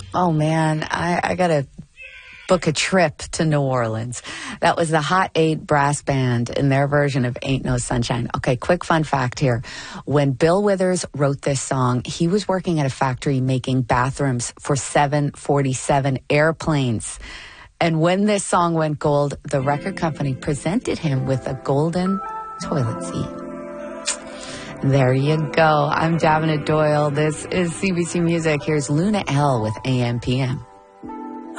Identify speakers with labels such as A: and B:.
A: Oh, man, I got to book a trip to New Orleans. That was the Hot 8 brass band in their version of Ain't No Sunshine. Okay, quick fun fact here. When Bill Withers wrote this song, he was working at a factory making bathrooms for 747 airplanes. And when this song went gold, the record company presented him with a golden toilet seat. There you go. I'm Davina Doyle. This is CBC Music. Here's Luna L with AM/PM.